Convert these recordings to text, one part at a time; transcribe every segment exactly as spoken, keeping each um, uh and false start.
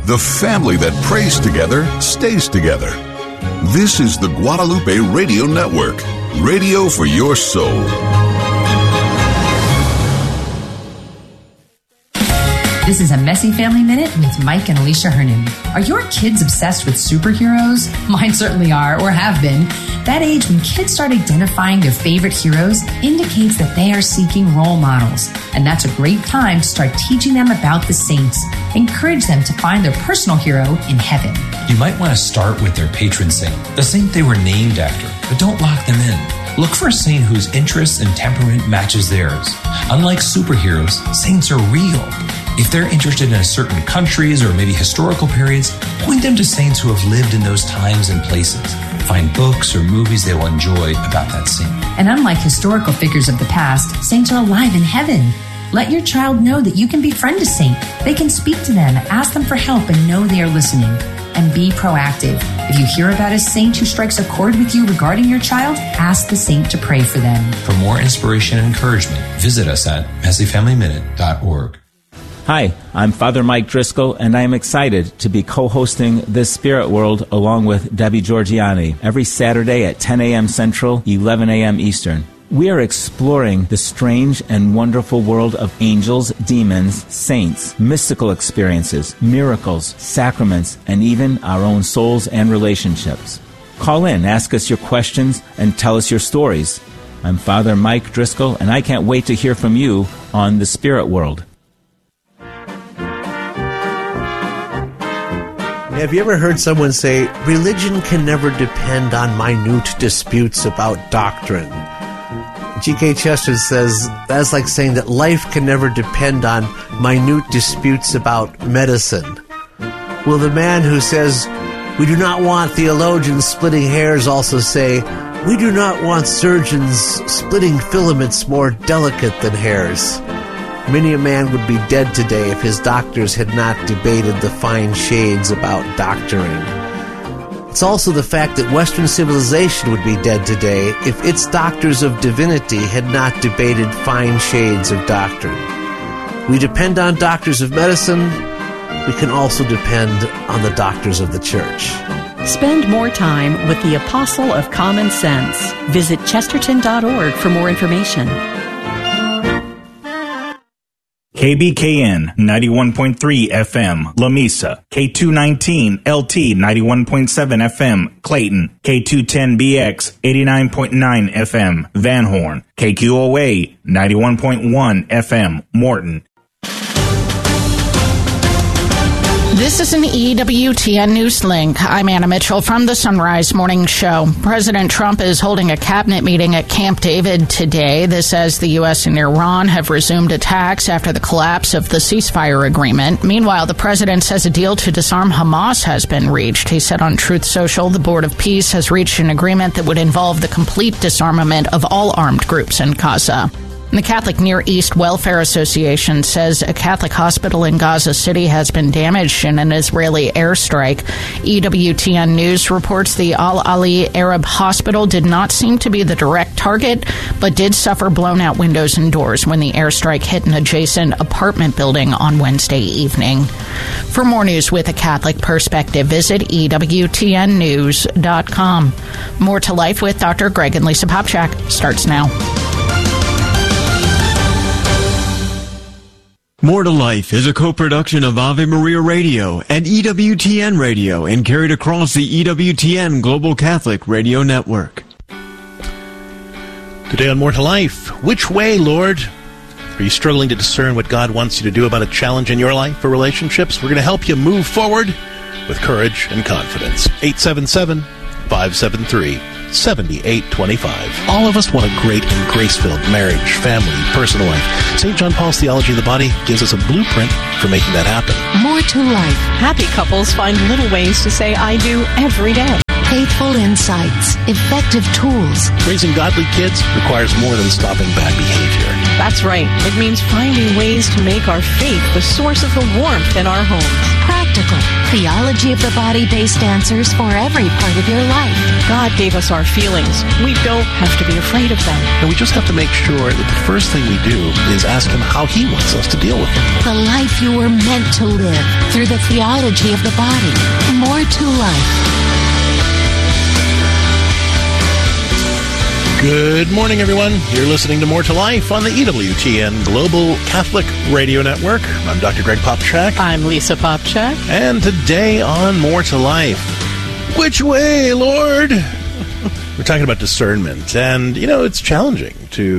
The family that prays together stays together. This is the Guadalupe Radio Network, radio for your soul. This is a Messy Family Minute with Mike and Alicia Hernan. Are your kids obsessed with superheroes? Mine certainly are, or have been. That age when kids start identifying their favorite heroes indicates that they are seeking role models. And that's a great time to start teaching them about the saints. Encourage them to find their personal hero in heaven. You might want to start with their patron saint, the saint they were named after, but don't lock them in. Look for a saint whose interests and temperament matches theirs. Unlike superheroes, saints are real. If they're interested in certain countries or maybe historical periods, point them to saints who have lived in those times and places. Find books or movies they will enjoy about that saint. And unlike historical figures of the past, saints are alive in heaven. Let your child know that you can befriend a saint. They can speak to them, ask them for help, and know they are listening. And be proactive. If you hear about a saint who strikes a chord with you regarding your child, ask the saint to pray for them. For more inspiration and encouragement, visit us at messy family minute dot org. Hi, I'm Father Mike Driscoll, and I am excited to be co-hosting This Spirit World along with Debbie Georgiani every Saturday at ten a.m. Central, eleven a.m. Eastern. We are exploring the strange and wonderful world of angels, demons, saints, mystical experiences, miracles, sacraments, and even our own souls and relationships. Call in, ask us your questions, and tell us your stories. I'm Father Mike Driscoll, and I can't wait to hear from you on The Spirit World. Have you ever heard someone say, religion can never depend on minute disputes about doctrine? G K Chesterton says, that's like saying that life can never depend on minute disputes about medicine. Will the man who says, we do not want theologians splitting hairs also say, we do not want surgeons splitting filaments more delicate than hairs? Many a man would be dead today if his doctors had not debated the fine shades about doctoring. It's also the fact that Western civilization would be dead today if its doctors of divinity had not debated fine shades of doctrine. We depend on doctors of medicine. We can also depend on the doctors of the church. Spend more time with the Apostle of Common Sense. Visit chesterton dot org for more information. K B K N ninety-one point three F M, La Mesa. K two nineteen L T ninety-one point seven F M, Clayton. K two ten B X eighty-nine point nine F M, Van Horn. K Q O A ninety-one point one F M, Morton. This is an E W T N News Link. I'm Anna Mitchell from the Sunrise Morning Show. President Trump is holding a cabinet meeting at Camp David today. This as the U S and Iran have resumed attacks after the collapse of the ceasefire agreement. Meanwhile, the president says a deal to disarm Hamas has been reached. He said on Truth Social, the Board of Peace has reached an agreement that would involve the complete disarmament of all armed groups in Gaza. The Catholic Near East Welfare Association says a Catholic hospital in Gaza City has been damaged in an Israeli airstrike. E W T N News reports the Al Ali Arab Hospital did not seem to be the direct target, but did suffer blown-out windows and doors when the airstrike hit an adjacent apartment building on Wednesday evening. For more news with a Catholic perspective, visit E W T N news dot com. More to Life with Doctor Greg and Lisa Popchak starts now. More to Life is a co-production of Ave Maria Radio and E W T N Radio and carried across the E W T N Global Catholic Radio Network. Today on More to Life, which way, Lord? Are you struggling to discern what God wants you to do about a challenge in your life or relationships? We're going to help you move forward with courage and confidence. eight seven seven, five seven three, seven eight two five. All of us want a great and grace-filled marriage, family, personal life. Saint John Paul's Theology of the Body gives us a blueprint for making that happen. More to Life. Happy couples find little ways to say I do every day. Faithful insights, effective tools. Raising godly kids requires more than stopping bad behavior. That's right. It means finding ways to make our faith the source of the warmth in our homes. Practical, theology of the body-based answers for every part of your life. God gave us our feelings. We don't have to be afraid of them. And we just have to make sure that the first thing we do is ask Him how He wants us to deal with them. The life you were meant to live through the theology of the body. More to life. Good morning, everyone. You're listening to More to Life on the E W T N Global Catholic Radio Network. I'm Doctor Greg Popchak. I'm Lisa Popchak. And today on More to Life, which way, Lord? We're talking about discernment. And, you know, it's challenging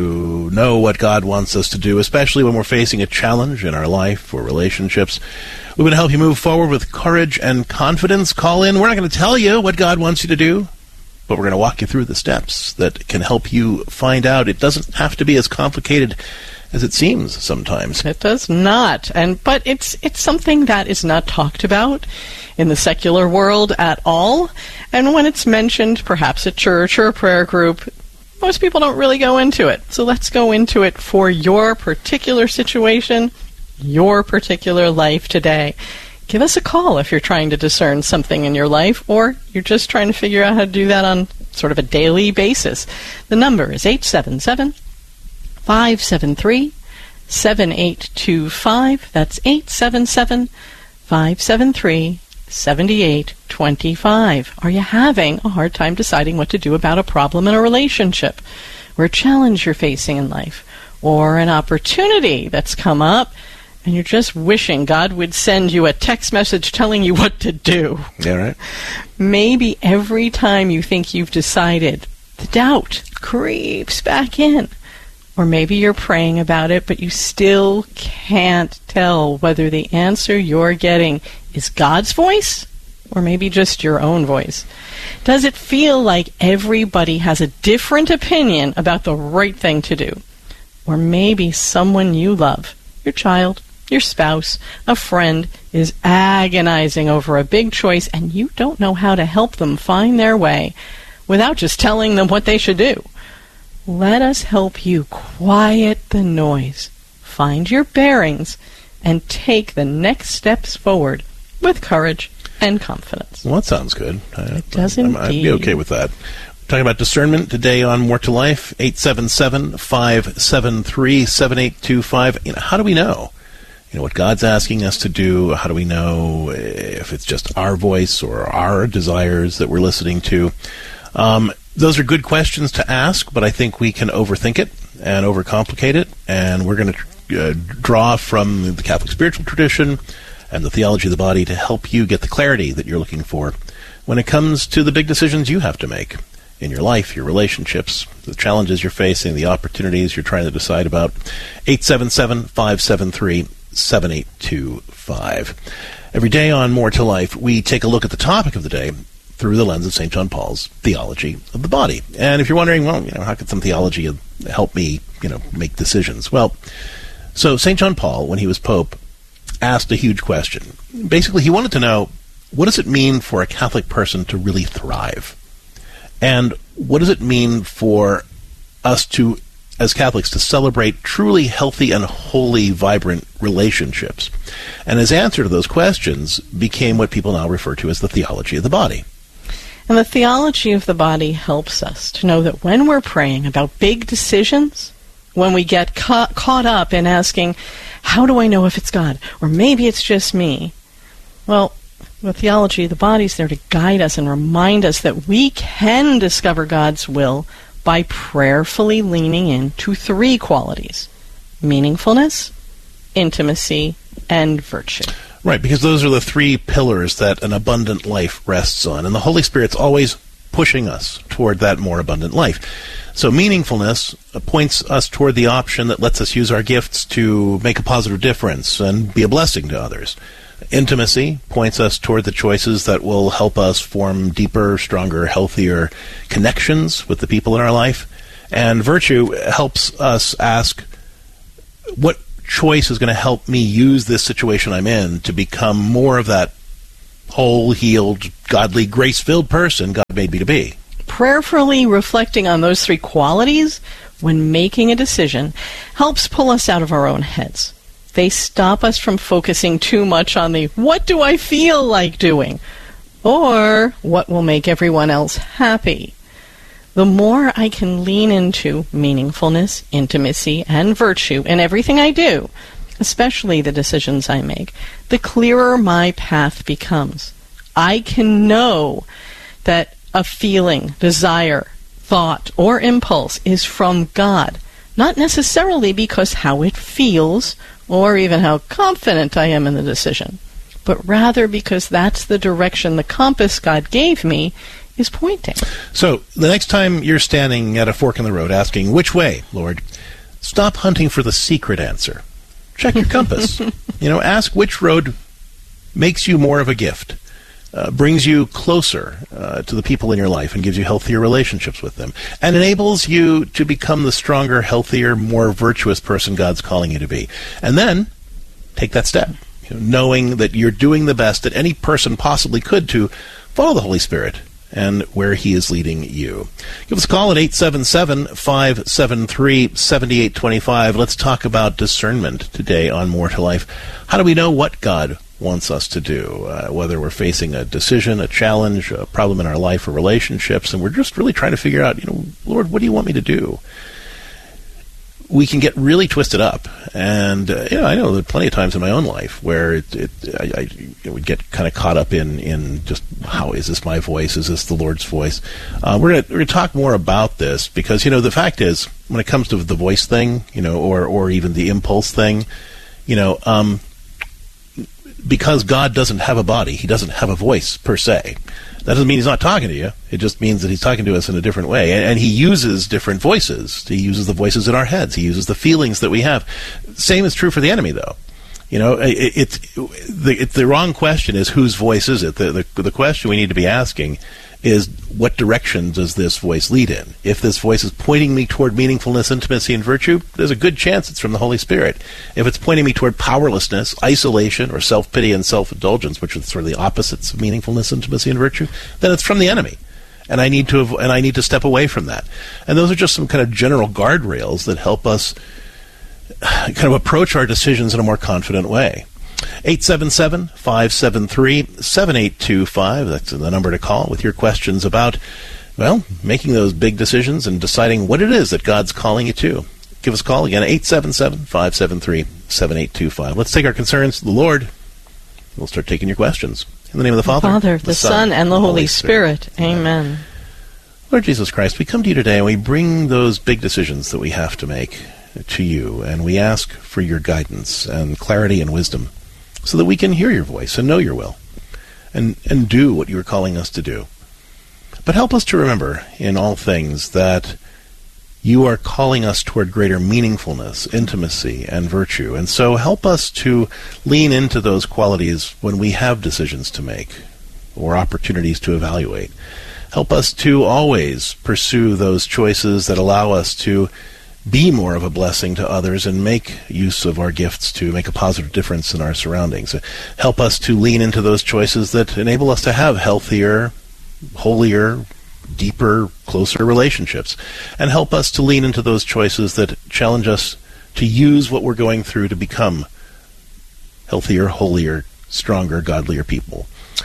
to know what God wants us to do, especially when we're facing a challenge in our life or relationships. We're going to help you move forward with courage and confidence. Call in. We're not going to tell you what God wants you to do, but we're going to walk you through the steps that can help you find out. It doesn't have to be as complicated as it seems sometimes. It does not. And but it's it's something that is not talked about in the secular world at all. And when it's mentioned, perhaps at church or a prayer group, most people don't really go into it. So let's go into it for your particular situation, your particular life today. Give us a call if you're trying to discern something in your life, or you're just trying to figure out how to do that on sort of a daily basis. The number is eight seven seven, five seven three, seven eight two five. That's eight seven seven, five seven three, seven eight two five. Are you having a hard time deciding what to do about a problem in a relationship, or a challenge you're facing in life, or an opportunity that's come up, and you're just wishing God would send you a text message telling you what to do? Yeah, right. Maybe every time you think you've decided, the doubt creeps back in. Or maybe you're praying about it, but you still can't tell whether the answer you're getting is God's voice or maybe just your own voice. Does it feel like everybody has a different opinion about the right thing to do? Or maybe someone you love, your child, your spouse, a friend, is agonizing over a big choice and you don't know how to help them find their way without just telling them what they should do. Let us help you quiet the noise, find your bearings, and take the next steps forward with courage and confidence. Well, that sounds good. It does I'm, indeed. I'd be okay with that. We're talking about discernment today on More to Life, eight seven seven, five seven three, seven eight two five. You know, how do we know? You know, what God's asking us to do? How do we know if it's just our voice or our desires that we're listening to? Um, those are good questions to ask, but I think we can overthink it and overcomplicate it, and we're going to uh, draw from the Catholic spiritual tradition and the theology of the body to help you get the clarity that you're looking for when it comes to the big decisions you have to make in your life, your relationships, the challenges you're facing, the opportunities you're trying to decide about. eight seven seven, five seven three, seven eight two five. Every day on More to Life, we take a look at the topic of the day through the lens of Saint John Paul's theology of the body. And if you're wondering, well, you know, how could some theology help me, you know, make decisions? Well, so Saint John Paul, when he was Pope, asked a huge question. Basically, he wanted to know, what does it mean for a Catholic person to really thrive? And what does it mean for us to, as Catholics, to celebrate truly healthy and holy, vibrant relationships? And his answer to those questions became what people now refer to as the theology of the body. And the theology of the body helps us to know that when we're praying about big decisions, when we get ca- caught up in asking, how do I know if it's God? Or maybe it's just me. Well, the theology of the body is there to guide us and remind us that we can discover God's will by prayerfully leaning into three qualities: meaningfulness, intimacy, and virtue. Right, because those are the three pillars that an abundant life rests on. And the Holy Spirit's always pushing us toward that more abundant life. So meaningfulness points us toward the option that lets us use our gifts to make a positive difference and be a blessing to others. Intimacy points us toward the choices that will help us form deeper, stronger, healthier connections with the people in our life. And virtue helps us ask, what choice is going to help me use this situation I'm in to become more of that whole, healed, godly, grace-filled person God made me to be? Prayerfully reflecting on those three qualities when making a decision helps pull us out of our own heads. They stop us from focusing too much on the what do I feel like doing or what will make everyone else happy. The more I can lean into meaningfulness, intimacy, and virtue in everything I do, especially the decisions I make, the clearer my path becomes. I can know that a feeling, desire, thought, or impulse is from God, not necessarily because how it feels or even how confident I am in the decision, but rather because that's the direction the compass God gave me is pointing. So, the next time you're standing at a fork in the road asking, which way, Lord, stop hunting for the secret answer. Check your compass. You know, ask which road makes you more of a gift, uh, brings you closer uh, to the people in your life and gives you healthier relationships with them, and enables you to become the stronger, healthier, more virtuous person God's calling you to be. And then, take that step, you know, knowing that you're doing the best that any person possibly could to follow the Holy Spirit and where he is leading you. Give us a call at eight seven seven, five seven three, seven eight two five. Let's talk about discernment today on More to Life. How do we know what God wants us to do, uh, whether we're facing a decision, a challenge, a problem in our life or relationships, and we're just really trying to figure out, you know, Lord, what do you want me to do? We can get really twisted up, and uh, you know, I know there are plenty of times in my own life where it, it I, I would get kind of caught up in, in just how is this my voice? Is this the Lord's voice? Uh, we're going we're going to talk more about this because you know the fact is when it comes to the voice thing, you know, or or even the impulse thing, you know, um, because God doesn't have a body, He doesn't have a voice per se. That doesn't mean He's not talking to you. It just means that He's talking to us in a different way. And, and He uses different voices. He uses the voices in our heads. He uses the feelings that we have. Same is true for the enemy, though. You know, it, it's the, it, the wrong question is whose voice is it? The, the, the question we need to be asking is what direction does this voice lead in? If this voice is pointing me toward meaningfulness, intimacy, and virtue, there's a good chance it's from the Holy Spirit. If it's pointing me toward powerlessness, isolation, or self-pity and self-indulgence, which are sort of the opposites of meaningfulness, intimacy, and virtue, then it's from the enemy. And I need to avo- and I need to step away from that. And those are just some kind of general guardrails that help us kind of approach our decisions in a more confident way. eight seven seven, five seven three, seven eight two five. That's the number to call with your questions about, well, making those big decisions and deciding what it is that God's calling you to. Give us a call again, eight seven seven, five seven three, seven eight two five. Let's take our concerns to the Lord. We'll start taking your questions. In the name of the Father, Father, the, the Son, Son, and the Holy, Holy Spirit. Spirit. Amen. Lord Jesus Christ, we come to you today and we bring those big decisions that we have to make to you, and we ask for your guidance and clarity and wisdom, so that we can hear your voice and know your will, and, and do what you are calling us to do. But help us to remember in all things that you are calling us toward greater meaningfulness, intimacy, and virtue. And so help us to lean into those qualities when we have decisions to make or opportunities to evaluate. Help us to always pursue those choices that allow us to be more of a blessing to others and make use of our gifts to make a positive difference in our surroundings. Help us to lean into those choices that enable us to have healthier, holier, deeper, closer relationships. And help us to lean into those choices that challenge us to use what we're going through to become healthier, holier, stronger, godlier people,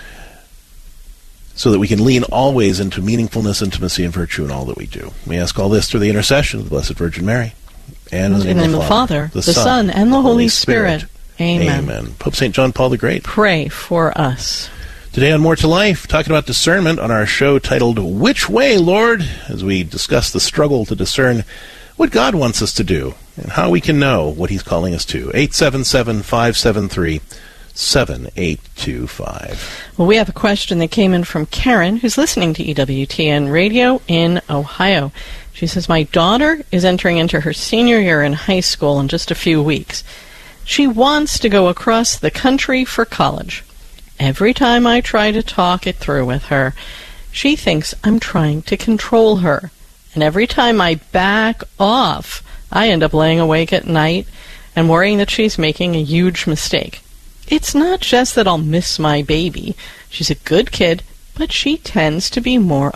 so that we can lean always into meaningfulness, intimacy, and virtue in all that we do. We ask all this through the intercession of the Blessed Virgin Mary, and in the name, in the name of the Father, the, the Son, Son, and the Holy Spirit. Spirit. Amen. Amen. Pope Saint John Paul the Great, pray for us. Today on More to Life, talking about discernment on our show titled, Which Way, Lord?, as we discuss the struggle to discern what God wants us to do and how we can know what He's calling us to. eight seven seven, five seven three, seven eight two five. Well, we have a question that came in from Karen, who's listening to E W T N Radio in Ohio. She says, my daughter is entering into her senior year in high school in just a few weeks. She wants to go across the country for college. Every time I try to talk it through with her, she thinks I'm trying to control her. And every time I back off, I end up laying awake at night and worrying that she's making a huge mistake. It's not just that I'll miss my baby. She's a good kid, but she tends to be more